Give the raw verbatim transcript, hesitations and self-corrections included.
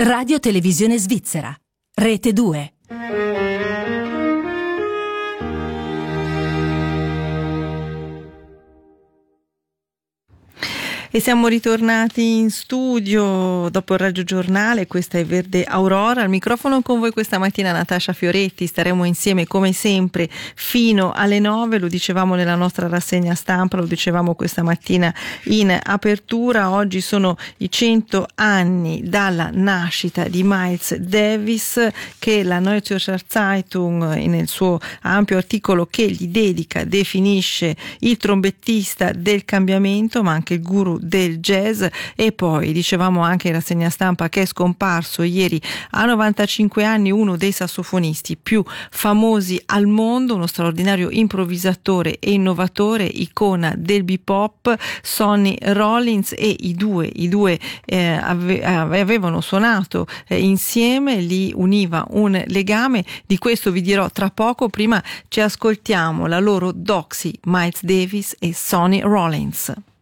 Radio Televisione Svizzera, Rete due. E siamo ritornati in studio dopo il Radio Giornale. Questa è Verde Aurora. Al microfono con voi questa mattina Natascia Fioretti. Staremo insieme come sempre fino alle nove. Lo dicevamo nella nostra rassegna stampa, lo dicevamo questa mattina in apertura. Oggi sono i cento anni dalla nascita di Miles Davis, che la Neue Zürcher Zeitung nel suo ampio articolo che gli dedica definisce il trombettista del cambiamento, ma anche il guru del jazz. E poi dicevamo anche in rassegna stampa che è scomparso ieri a novantacinque anni uno dei sassofonisti più famosi al mondo, uno straordinario improvvisatore e innovatore, icona del bebop, Sonny Rollins. E i due, i due eh, ave, avevano suonato eh, insieme, li univa un legame. Di questo vi dirò tra poco. Prima ci ascoltiamo la loro Doxy, Miles Davis e Sonny Rollins.